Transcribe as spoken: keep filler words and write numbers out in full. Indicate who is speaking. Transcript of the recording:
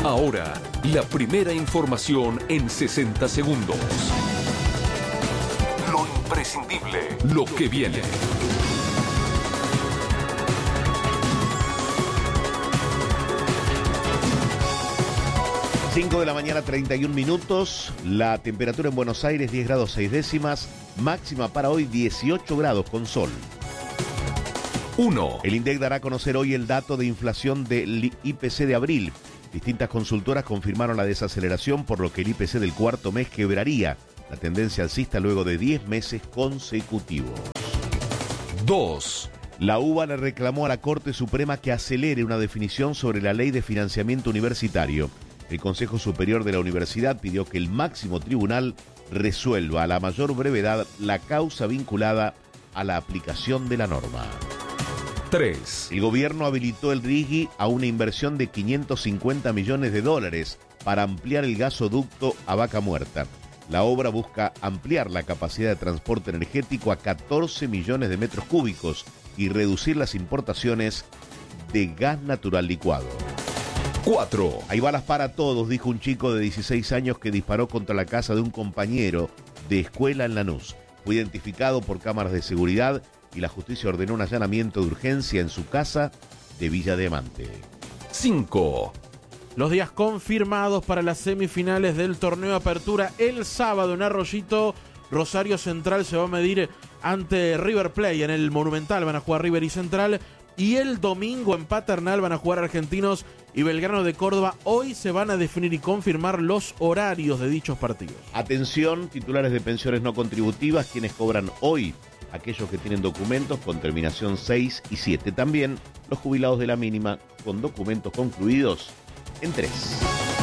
Speaker 1: Ahora, la primera información en sesenta segundos. Lo imprescindible, lo que viene.
Speaker 2: cinco de la mañana, treinta y un minutos. La temperatura en Buenos Aires, diez grados seis décimas. Máxima para hoy, dieciocho grados con sol.
Speaker 1: uno.
Speaker 2: El INDEC dará a conocer hoy el dato de inflación del I P C de abril. Distintas consultoras confirmaron la desaceleración, por lo que el I P C del cuarto mes quebraría la tendencia alcista luego de diez meses consecutivos.
Speaker 1: dos.
Speaker 2: La UBA le reclamó a la Corte Suprema que acelere una definición sobre la ley de financiamiento universitario. El Consejo Superior de la Universidad pidió que el máximo tribunal resuelva a la mayor brevedad la causa vinculada a la aplicación de la norma.
Speaker 1: tres.
Speaker 2: El gobierno habilitó el RIGI a una inversión de quinientos cincuenta millones de dólares para ampliar el gasoducto a Vaca Muerta. La obra busca ampliar la capacidad de transporte energético a catorce millones de metros cúbicos y reducir las importaciones de gas natural licuado.
Speaker 1: cuatro.
Speaker 2: Hay balas para todos, dijo un chico de dieciséis años que disparó contra la casa de un compañero de escuela en Lanús. Fue identificado por cámaras de seguridad y la justicia ordenó un allanamiento de urgencia en su casa de Villa Diamante.
Speaker 1: cinco.
Speaker 3: Los días confirmados para las semifinales del torneo Apertura. El sábado en Arroyito, Rosario Central se va a medir ante River Plate. En el Monumental van a jugar River y Central. Y el domingo en Paternal van a jugar Argentinos y Belgrano de Córdoba. Hoy se van a definir y confirmar los horarios de dichos partidos.
Speaker 2: Atención, titulares de pensiones no contributivas, quienes cobran hoy, aquellos que tienen documentos con terminación seis y siete. También los jubilados de la mínima con documentos concluidos en tres.